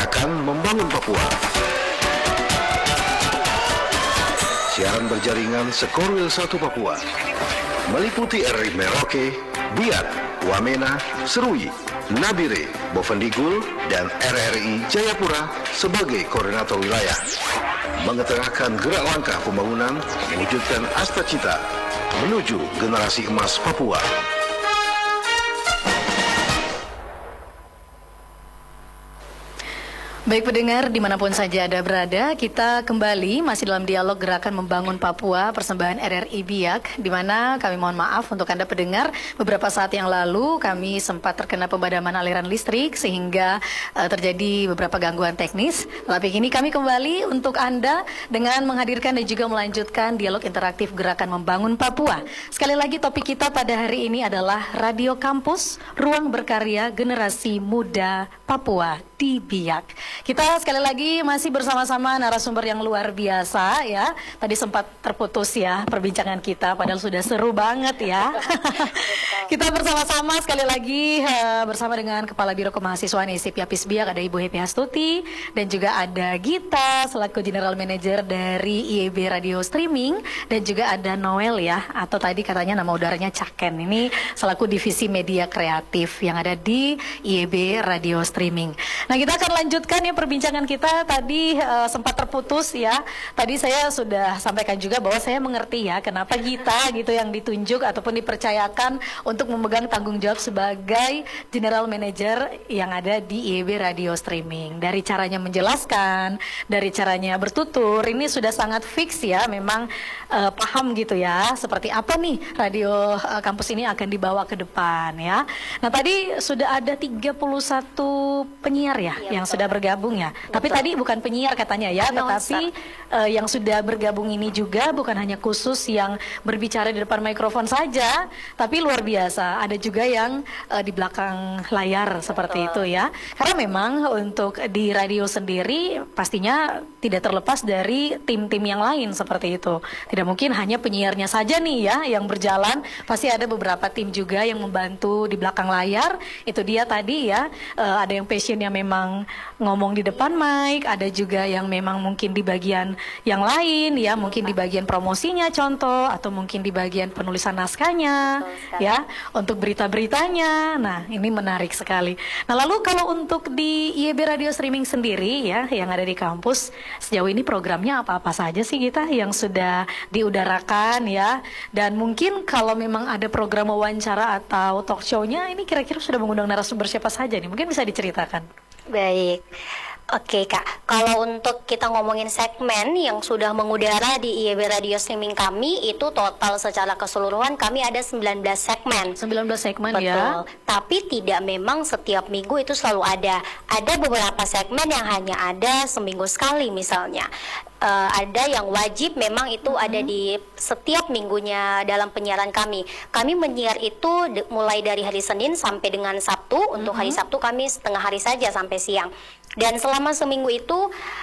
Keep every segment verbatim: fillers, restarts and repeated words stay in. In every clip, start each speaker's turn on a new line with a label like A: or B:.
A: Gerakan Membangun Papua. Siaran berjaringan Sekorwil satu Papua meliputi R R I Merauke, Biak, Wamena, Serui, Nabire, Bovendigul, dan R R I Jayapura sebagai koordinator wilayah, mengetengahkan gerak langkah pembangunan mewujudkan Astacita menuju generasi emas Papua.
B: Baik pendengar, dimanapun saja Anda berada, kita kembali masih dalam dialog Gerakan Membangun Papua, persembahan R R I Biak, di mana kami mohon maaf untuk Anda pendengar, beberapa saat yang lalu kami sempat terkena pemadaman aliran listrik sehingga uh, terjadi beberapa gangguan teknis. Tapi kini kami kembali untuk Anda dengan menghadirkan dan juga melanjutkan dialog interaktif Gerakan Membangun Papua. Sekali lagi topik kita pada hari ini adalah Radio Kampus, Ruang Berkarya Generasi Muda Papua di Biak. Kita sekali lagi masih bersama-sama narasumber yang luar biasa ya. Tadi sempat terputus ya perbincangan kita, padahal sudah seru banget ya. Kita bersama-sama sekali lagi uh, bersama dengan Kepala Biro Kemahasiswaan I S I P Yapis Biak, ada Ibu Happy Astuti, dan juga ada Gita selaku General Manager dari I E B Radio Streaming, dan juga ada Noel ya, atau tadi katanya nama udaranya Caken, ini selaku Divisi Media Kreatif yang ada di I E B Radio Streaming. Nah, kita akan lanjutkan ya perbincangan kita. Tadi uh, sempat terputus ya. Tadi saya sudah sampaikan juga bahwa saya mengerti ya kenapa Gita gitu yang ditunjuk ataupun dipercayakan untuk memegang tanggung jawab sebagai General Manager yang ada di I E B Radio Streaming. Dari caranya menjelaskan, dari caranya bertutur, ini sudah sangat fix ya, memang uh, paham gitu ya seperti apa nih radio uh, kampus ini akan dibawa ke depan ya. Nah, tadi sudah ada tiga puluh satu penyiar ya, ya yang betul. Sudah bergabung ya. Betul. Tapi tadi bukan penyiar katanya ya, Announcer. Tetapi uh, yang sudah bergabung ini juga bukan hanya khusus yang berbicara di depan mikrofon saja, tapi luar biasa ada juga yang uh, di belakang layar seperti Betul. Itu ya. Karena memang untuk di radio sendiri pastinya tidak terlepas dari tim-tim yang lain seperti itu. Tidak mungkin hanya penyiarnya saja nih ya yang berjalan, pasti ada beberapa tim juga yang membantu di belakang layar. Itu dia tadi ya, uh, ada yang passionnya memang ngomong di depan mic, ada juga yang memang mungkin di bagian yang lain ya, mungkin di bagian promosinya contoh, atau mungkin di bagian penulisan naskahnya ya, untuk berita-beritanya. Nah, ini menarik sekali. Nah, lalu kalau untuk di I E B Radio Streaming sendiri ya, yang ada di kampus, sejauh ini programnya apa-apa saja sih kita yang sudah diudarakan ya, dan mungkin kalau memang ada program wawancara atau talk show-nya, ini kira-kira sudah mengundang narasumber siapa saja nih, mungkin bisa diceritakan.
C: Baik, oke Kak, kalau untuk kita ngomongin segmen yang sudah mengudara di I E B Radio Streaming kami, itu total secara keseluruhan kami ada sembilan belas segmen.
B: sembilan belas segmen. Betul.
C: Ya. Tapi tidak memang setiap minggu itu selalu ada. Ada beberapa segmen yang hanya ada seminggu sekali misalnya. Uh, ada yang wajib memang itu mm-hmm. ada di setiap minggunya dalam penyiaran kami. Kami menyiar itu mulai dari hari Senin sampai dengan Sabtu. Mm-hmm. Untuk hari Sabtu kami setengah hari saja sampai siang. Dan selama seminggu itu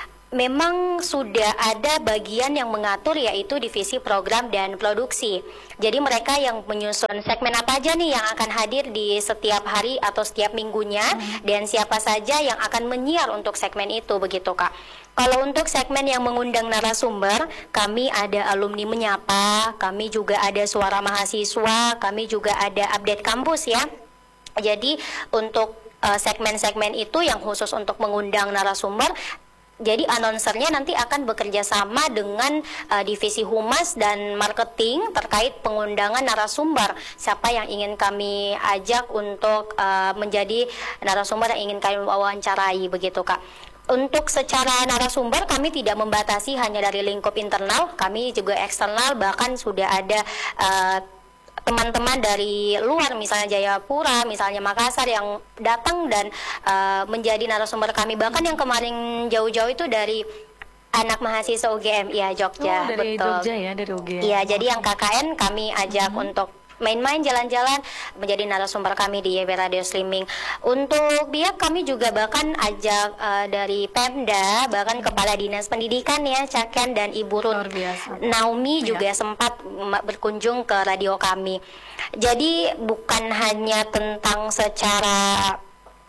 C: memang sudah ada bagian yang mengatur, yaitu divisi program dan produksi. Jadi mereka yang menyusun segmen apa aja nih yang akan hadir di setiap hari atau setiap minggunya, hmm. dan siapa saja yang akan menyiar untuk segmen itu, begitu Kak. Kalau untuk segmen yang mengundang narasumber, kami ada alumni menyapa, kami juga ada suara mahasiswa, kami juga ada update kampus ya. Jadi untuk uh, segmen-segmen itu yang khusus untuk mengundang narasumber, jadi announcernya nanti akan bekerja sama dengan uh, divisi humas dan marketing terkait pengundangan narasumber. Siapa yang ingin kami ajak untuk uh, menjadi narasumber yang ingin kami wawancarai, begitu Kak. Untuk secara narasumber kami tidak membatasi hanya dari lingkup internal, kami juga eksternal, bahkan sudah ada uh, teman-teman dari luar, misalnya Jayapura, misalnya Makassar, yang datang dan uh, menjadi narasumber kami. Bahkan yang kemarin jauh-jauh itu dari anak mahasiswa U G M, ya Jogja.
B: Oh, dari
C: betul.
B: Jogja ya, dari U G M.
C: Iya, oh. Jadi yang K K N kami ajak hmm. untuk main-main, jalan-jalan, menjadi narasumber kami di I E B Radio Streaming. Untuk Biak kami juga bahkan ajak uh, dari Pemda, bahkan Kepala Dinas Pendidikan ya, Caken, dan Ibu Run Naomi ya. Juga sempat berkunjung ke radio kami. Jadi bukan hanya tentang secara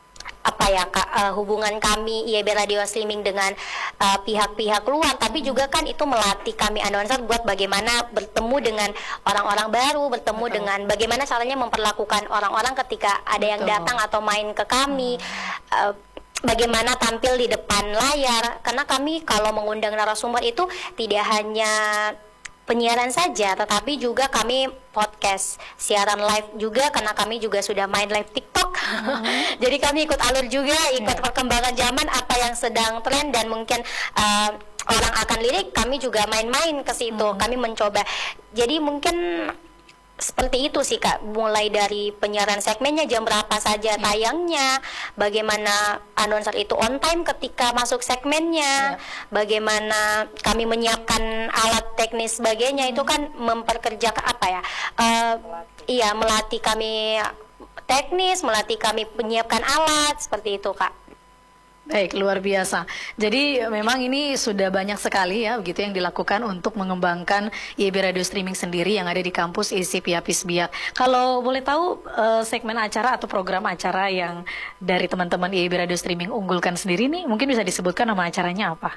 C: apa ya Kak, uh, hubungan kami I A B Radio Streaming dengan uh, pihak-pihak luar, tapi juga kan itu melatih kami announcer buat bagaimana bertemu dengan orang-orang baru, bertemu Betul. dengan bagaimana caranya memperlakukan orang-orang ketika ada Betul. yang datang atau main ke kami. Hmm. Uh, Bagaimana tampil di depan layar, karena kami kalau mengundang narasumber itu tidak hanya penyiaran saja, tetapi juga kami podcast, siaran live juga, karena kami juga sudah main live TikTok. Hmm. Jadi kami ikut alur juga, ikut yeah. perkembangan zaman, apa yang sedang tren dan mungkin uh, orang akan lirik, kami juga main-main ke situ, hmm. kami mencoba. Jadi mungkin seperti itu sih Kak, mulai dari penyiaran segmennya, jam berapa saja tayangnya, bagaimana announcer itu on time ketika masuk segmennya, ya. bagaimana kami menyiapkan alat teknis sebagainya, hmm. itu kan memperkerjakan apa ya, uh, iya melatih kami teknis, melatih kami menyiapkan alat, seperti itu Kak.
B: Baik, luar biasa. Jadi memang ini sudah banyak sekali ya begitu yang dilakukan untuk mengembangkan I A B Radio Streaming sendiri yang ada di kampus I S I P Yapis Biak. Kalau boleh tahu uh, segmen acara atau program acara yang dari teman-teman I A B Radio Streaming unggulkan sendiri nih, mungkin bisa disebutkan nama acaranya apa?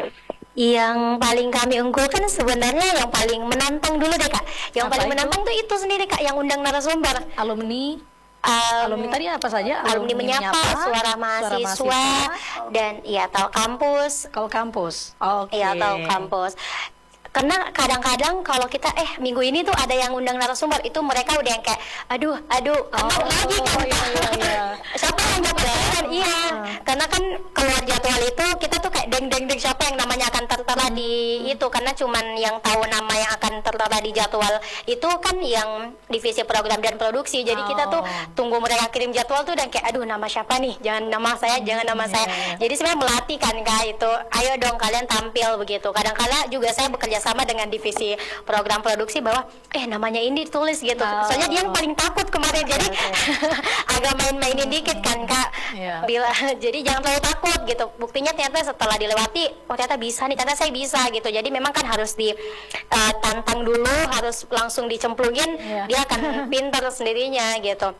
C: Yang paling kami unggulkan sebenarnya yang paling menantang dulu deh Kak. Yang apa paling itu? menantang tuh itu sendiri Kak, yang undang narasumber.
B: Alumni
C: Um,
B: alumni tadi apa saja?
C: Alumni, alumni menyapa, menyapa suara mahasiswa, suara mahasiswa dan ya tahu kampus.
B: Kalau kampus, oke. Okay.
C: Iya tahu kampus. Karena kadang-kadang kalau kita eh minggu ini tuh ada yang undang narasumber, itu mereka udah yang kayak aduh aduh oh, lagi kan iya, iya, iya. siapa yang dapat iya uh. karena kan keluar jadwal itu kita tuh kayak deng deng deng siapa yang namanya akan tertera hmm. di itu, karena cuman yang tahu nama yang akan tertera di jadwal itu kan yang divisi program dan produksi, jadi oh. kita tuh tunggu mereka kirim jadwal tuh dan kayak aduh nama siapa nih, jangan nama saya jangan nama yeah. saya, jadi sebenarnya melatih kan Kak itu, ayo dong kalian tampil begitu. Kadang-kadang juga saya bekerja sama dengan divisi program produksi bahwa eh namanya ini tulis gitu. Oh. Soalnya dia yang paling takut kemarin, jadi okay. agak main-mainin dikit kan Kak. Yeah. Bila jadi jangan terlalu takut gitu. Buktinya ternyata setelah dilewati, oh ternyata bisa nih, ternyata saya bisa gitu. Jadi memang kan harus ditantang uh, dulu, harus langsung dicemplungin, yeah. dia akan pintar sendirinya gitu.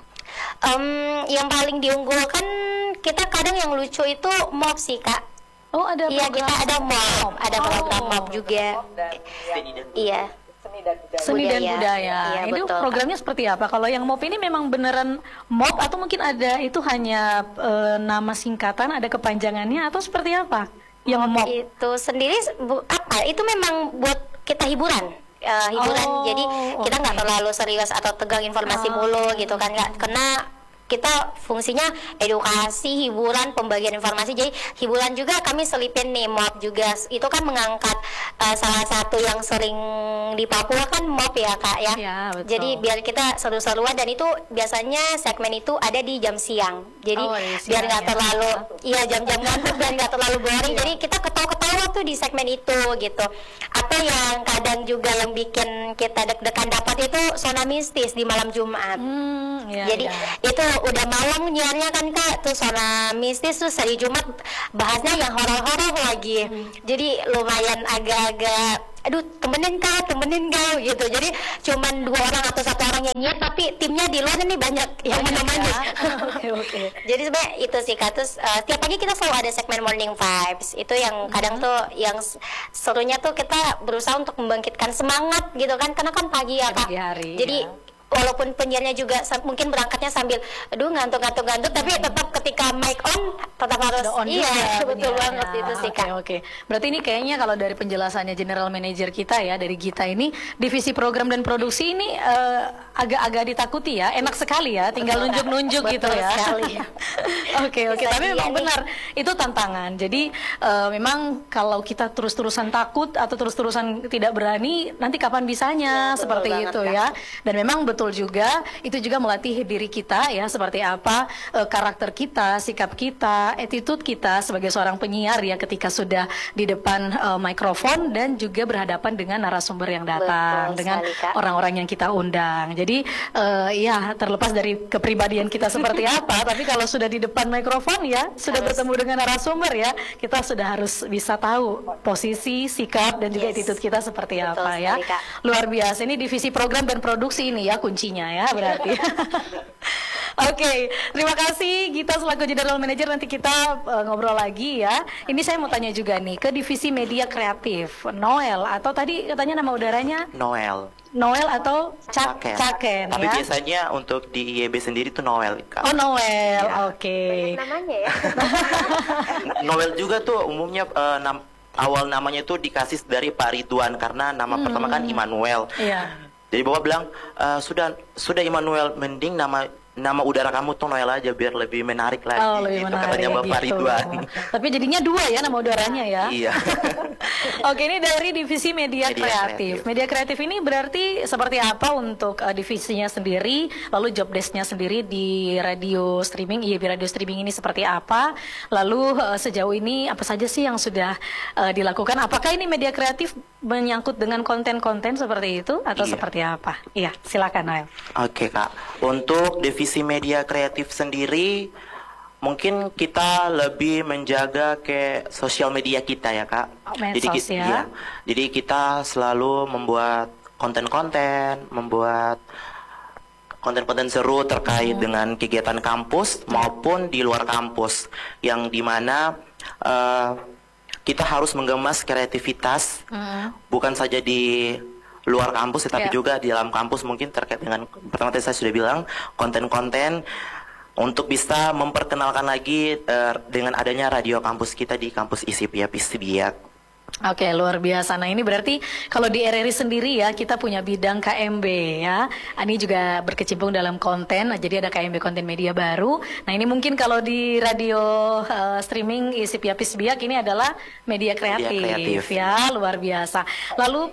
C: Um, yang paling diunggulkan kita kadang yang lucu itu mob sih Kak.
B: Oh ada
C: iya kita ada mob, ada oh. program mob juga. Iya.
B: Seni dan budaya. Seni dan budaya. Iya, itu betul, programnya Kak. Seperti apa? Kalau yang mob ini memang beneran mob atau mungkin ada itu hanya e, nama singkatan, ada kepanjangannya atau seperti apa? Yang mob
C: itu sendiri bu, apa? Itu memang buat kita hiburan. Uh, hiburan. Oh, Jadi kita nggak okay. terlalu serius atau tegang informasi oh. mulu gitu kan nggak, karena kita fungsinya edukasi, hiburan, pembagian informasi. Jadi hiburan juga kami selipin nih mob juga. Itu kan mengangkat uh, salah satu yang sering di Papua kan mob ya Kak ya. Ya betul. Jadi biar kita seru-seruan, dan itu biasanya segmen itu ada di jam siang. Jadi oh, biar nggak ya. terlalu iya jam-jam ngantuk dan nggak terlalu boring. Jadi kita ketawa-ketawa tuh di segmen itu gitu. Atau yang kadang juga yang bikin kita deg-degan dapat itu zona mistis di malam Jumat. Hmm, ya, Jadi ya. itu udah malam nyiarnya kan Kak, tuh zona mistis tuh hari Jumat bahasnya yang horor-horor lagi. Hmm. Jadi lumayan agak-agak aduh temenin Kak, temenin Kak gitu. Jadi cuman dua orang atau satu orang yang nyiar, tapi timnya di luar nih banyak yang menemani. Ya. okay, okay. Jadi sebenarnya itu sih Kak. Terus uh, tiap pagi kita selalu ada segmen Morning Vibes. Itu yang kadang hmm. tuh yang serunya tuh kita berusaha untuk membangkitkan semangat gitu kan, karena kan pagi ya Kak. Hari, Jadi ya. walaupun penyiarnya juga mungkin berangkatnya sambil aduh ngantuk-ngantuk-ngantuk, tapi tetap ketika mic on tetap harus on iya juga, betul ya, banget ya. Itu sih Kak. Oke, okay, okay. Berarti ini kayaknya kalau dari penjelasannya General Manager kita ya, dari Gita ini, divisi program dan produksi ini agak-agak uh, ditakuti ya, enak sekali ya, tinggal nunjuk-nunjuk gitu ya. Oke oke, tapi memang benar itu tantangan. Jadi uh, memang kalau kita terus-terusan takut atau terus-terusan tidak berani, nanti kapan bisanya ya, seperti itu Kak. Ya. Dan memang betul juga, itu juga melatih diri kita ya, seperti apa e, karakter kita, sikap kita, attitude kita sebagai seorang penyiar ya, ketika sudah di depan e, mikrofon dan juga berhadapan dengan narasumber yang datang, betul, dengan orang-orang yang kita undang. Jadi e, ya terlepas dari kepribadian kita seperti apa, tapi kalau sudah di depan mikrofon ya, sudah harus bertemu dengan narasumber ya, kita sudah harus bisa tahu posisi, sikap dan juga yes. attitude kita seperti betul apa sekali, ya. Kak. Luar biasa, ini divisi program dan produksi ini ya kuncinya ya berarti.
B: Oke, terima kasih Gita selaku General Manager. Nanti kita uh, ngobrol lagi ya. Ini saya mau tanya juga nih ke divisi media kreatif, Noel atau tadi katanya nama udaranya
D: Noel.
B: Noel atau Cak
D: Caken.
B: Caken
D: Tapi
B: ya.
D: biasanya untuk di I E B sendiri tuh Noel, Kak.
B: Oh Noel,
D: Ya.
B: oke.
C: Namanya ya.
D: Noel juga tuh umumnya eh, nam- awal namanya tuh dikasih dari Pak Ridwan karena nama pertama kan Immanuel.
B: Iya.
D: Jadi Bapak bilang "Eh, sudah sudah Immanuel, mending nama nama udara kamu tuh Noel aja biar lebih menarik lagi."
B: Oh, lebih
D: Gitu
B: menarik
D: katanya Bapak
B: gitu.
D: Ridwan.
B: Tapi jadinya dua ya nama udaranya ya.
D: Iya.
B: Oke, ini dari divisi media,
D: Media
B: kreatif.
D: kreatif.
B: Media kreatif ini berarti seperti apa untuk uh, divisinya sendiri, lalu job desk-nya sendiri di radio streaming, I E B radio streaming ini seperti apa? Lalu uh, sejauh ini apa saja sih yang sudah uh, dilakukan? Apakah ini media kreatif menyangkut dengan konten-konten seperti itu atau
D: Iya.
B: seperti apa? Iya, silakan Noel.
D: Oke Kak, untuk divisi media kreatif sendiri mungkin kita lebih menjaga ke sosial media kita ya Kak.
B: Oh, medsos
D: jadi, ki-
B: ya.
D: iya. Jadi kita selalu membuat konten-konten, membuat konten-konten seru terkait dengan kegiatan kampus maupun di luar kampus, yang dimana eh, kita harus menggemas kreativitas bukan saja di luar kampus tetapi
B: Ya.
D: juga di dalam kampus, mungkin terkait dengan pertama tadi saya sudah bilang konten-konten untuk bisa memperkenalkan lagi eh, dengan adanya radio kampus kita di kampus I S I P I A P I S B I A K.
B: Oke, luar biasa. Nah, ini berarti kalau di R R I sendiri ya, kita punya bidang K M B ya. Ini juga berkecimpung dalam konten, nah, jadi ada K M B konten media baru. Nah, ini mungkin kalau di radio eh, streaming I S I P I A P I S B I A K ini adalah media kreatif,
D: kreatif.
B: ya, luar biasa. Lalu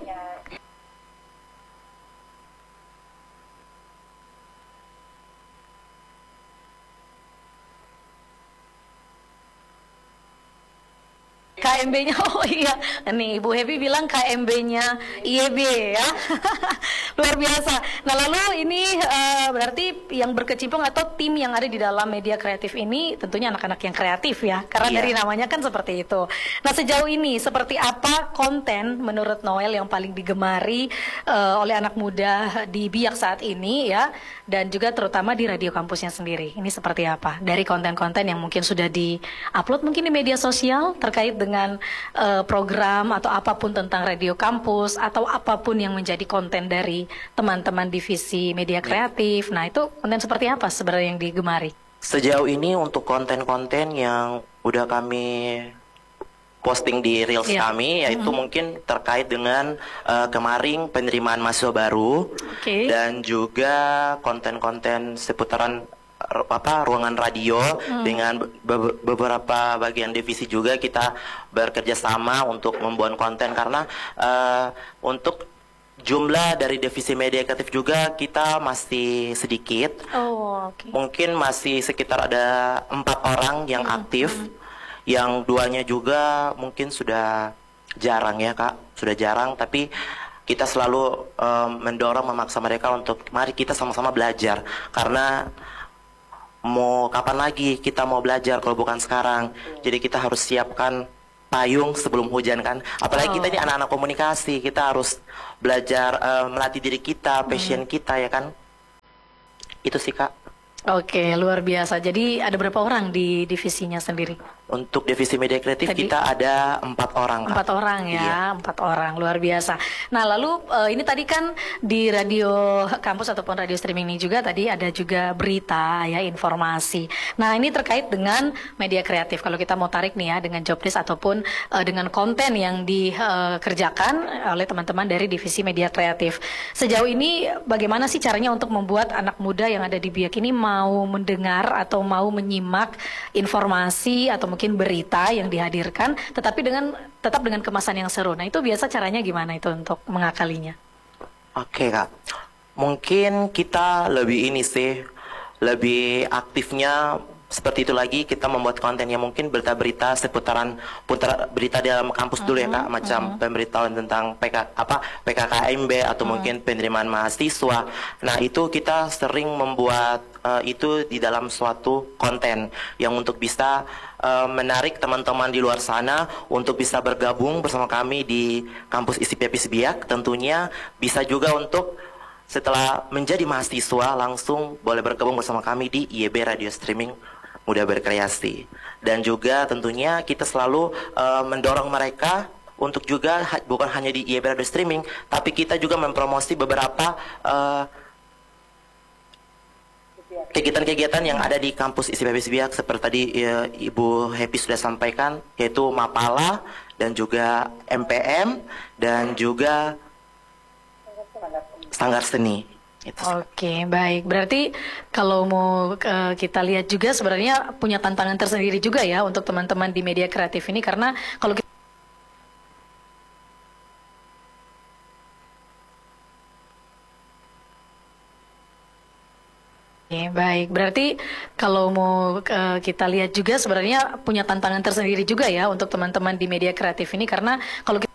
B: K M B-nya, oh iya, nih Ibu Happy bilang K M B-nya I E B ya, luar biasa. Nah lalu ini eh, berarti yang berkecimpung atau tim yang ada di dalam media kreatif ini tentunya anak-anak yang kreatif ya, karena
D: Iya.
B: dari namanya kan seperti itu. Nah sejauh ini seperti apa konten menurut Noel yang paling digemari eh, oleh anak muda di B I A K saat ini ya, dan juga terutama di radio kampusnya sendiri. Ini seperti apa dari konten-konten yang mungkin sudah di-upload mungkin di media sosial terkait dengan eh, program atau apapun tentang radio kampus atau apapun yang menjadi konten dari teman-teman divisi media kreatif. Nah, itu konten seperti apa sebenarnya yang digemari?
D: Sejauh ini untuk konten-konten yang udah kami posting di reels
B: Iya.
D: kami, yaitu mungkin terkait dengan eh, kemarin penerimaan mahasiswa baru
B: Oke.
D: dan juga konten-konten seputaran r- apa ruangan radio dengan be- beberapa bagian divisi juga kita bekerja sama untuk membuat konten, karena eh, untuk jumlah dari divisi media kreatif juga kita masih sedikit.
B: Oh, oke.
D: Mungkin masih sekitar ada empat orang yang aktif, yang duanya juga mungkin sudah jarang ya Kak, sudah jarang, tapi kita selalu em, mendorong, memaksa mereka untuk mari kita sama-sama belajar, karena mau kapan lagi kita mau belajar kalau bukan sekarang. Jadi kita harus siapkan payung sebelum hujan kan, apalagi kita ini anak-anak komunikasi, kita harus belajar eh, melatih diri kita, passion kita ya kan. Itu sih Kak.
B: Oke, luar biasa. Jadi ada berapa orang di divisinya sendiri?
D: Untuk divisi media kreatif
B: Tadi-
D: kita ada empat orang Kak.
B: Empat orang ya,
D: Iya.
B: empat orang, luar biasa. Nah lalu eh, ini tadi kan di radio kampus ataupun radio streaming ini juga tadi ada juga berita ya, informasi. Nah ini terkait dengan media kreatif. Kalau kita mau tarik nih ya dengan job desk ataupun eh, dengan konten yang dikerjakan oleh teman-teman dari divisi media kreatif. Sejauh ini bagaimana sih caranya untuk membuat anak muda yang ada di B I A K ini mau mendengar atau mau menyimak informasi atau mungkin berita yang dihadirkan, tetapi dengan tetap dengan kemasan yang seru. Nah itu biasa caranya gimana itu untuk mengakalinya?
D: Oke Kak, mungkin kita lebih ini sih, lebih aktifnya seperti itu lagi, kita membuat konten yang mungkin berita-berita seputaran putar berita di dalam kampus dulu ya Kak, macam pemberitahuan tentang P K apa P K K M B atau mungkin penerimaan mahasiswa. Nah itu kita sering membuat eh, itu di dalam suatu konten yang untuk bisa eh, menarik teman-teman di luar sana untuk bisa bergabung bersama kami di kampus I S I P I A P I S B I A K. Tentunya bisa juga untuk setelah menjadi mahasiswa langsung boleh bergabung bersama kami di I E B Radio Streaming Muda Berkreasi. Dan juga tentunya kita selalu uh, mendorong mereka untuk juga ha bukan hanya di I E B Radio Streaming, tapi kita juga mempromosi beberapa uh, kegiatan-kegiatan yang ada di kampus I S I P Biak seperti tadi ya, Ibu Happy sudah sampaikan, yaitu Mapala dan juga M P M dan juga Sanggar Seni. Itu.
B: Oke, baik. Berarti kalau mau uh, kita lihat juga sebenarnya punya tantangan tersendiri juga ya untuk teman-teman di media kreatif ini, karena kalau kita Oke, baik. Berarti kalau mau uh, kita lihat juga sebenarnya punya tantangan tersendiri juga ya untuk teman-teman di media kreatif ini, karena kalau kita